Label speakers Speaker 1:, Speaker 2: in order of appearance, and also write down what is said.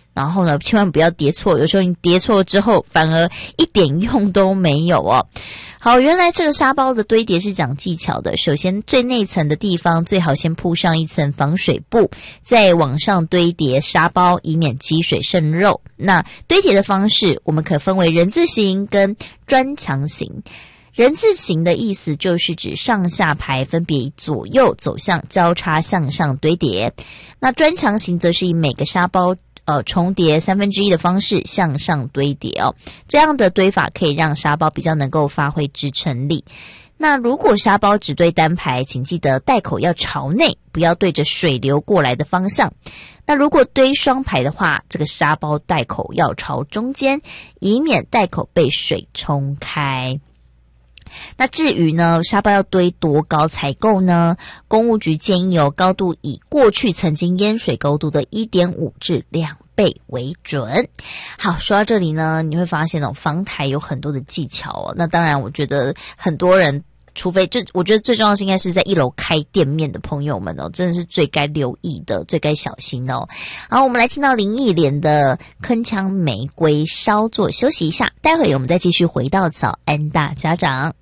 Speaker 1: 然后呢，千万不要叠错，有时候你叠错之后反而一点用都没有哦。好，原来这个沙包的堆叠是讲技巧的。首先最内层的地方最好先铺上一层防水布，再往上堆叠沙包，以免积水渗漏。那堆叠的方式我们可分为人字形跟砖墙形。人字形的意思就是指上下排分别以左右走向交叉向上堆叠，那砖墙形则是以每个沙包重叠1/3的方式向上堆叠哦，这样的堆法可以让沙包比较能够发挥支撑力。那如果沙包只堆单排，请记得袋口要朝内，不要对着水流过来的方向。那如果堆双排的话，这个沙包袋口要朝中间，以免袋口被水冲开。那至于呢，沙包要堆多高才够呢？公务局建议高度以过去曾经淹水高度的 1.5 至2倍为准。好，说到这里呢，你会发现防台有很多的技巧那当然我觉得很多人除非我觉得最重要的是应该是在1楼开店面的朋友们真的是最该留意的，最该小心好，我们来听到林忆莲的铿锵玫瑰，稍作休息一下，待会我们再继续回到早安大家长。